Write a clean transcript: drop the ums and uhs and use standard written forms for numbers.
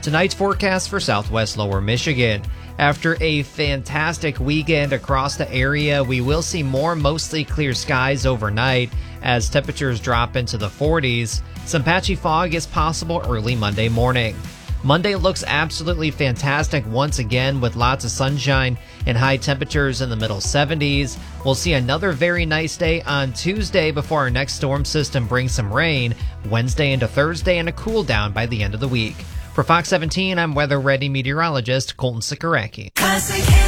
Tonight's forecast for southwest lower Michigan. After a fantastic weekend across the area, we will see more mostly clear skies overnight as temperatures drop into the 40s. Some patchy fog is possible early Monday morning. Monday looks absolutely fantastic once again with lots of sunshine and high temperatures in the middle 70s. We'll see another very nice day on Tuesday before our next storm system brings some rain Wednesday into Thursday and a cool down by the end of the week. For Fox 17, I'm weather ready meteorologist Colton Sikoracki.